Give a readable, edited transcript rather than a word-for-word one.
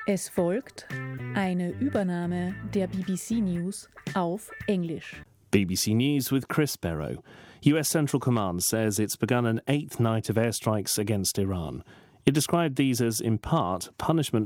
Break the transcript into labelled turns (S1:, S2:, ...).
S1: Es folgt eine Übernahme der BBC News auf Englisch.
S2: BBC News with Chris Barrow. US Central Command says it's begun an 8th night of airstrikes against Iran. It described these as, in part, punishment